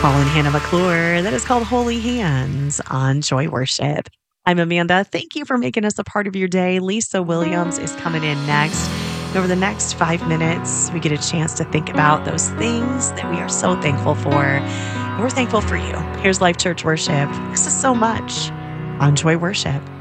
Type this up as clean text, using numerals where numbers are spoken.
Paul and Hannah McClure. That is called Holy Hands on Joy Worship. I'm Amanda. Thank you for making us a part of your day. Lisa Williams is coming in next. And over the next 5 minutes, we get a chance to think about those things that we are so thankful for. And we're thankful for you. Here's Life Church Worship. This is so much on Joy Worship.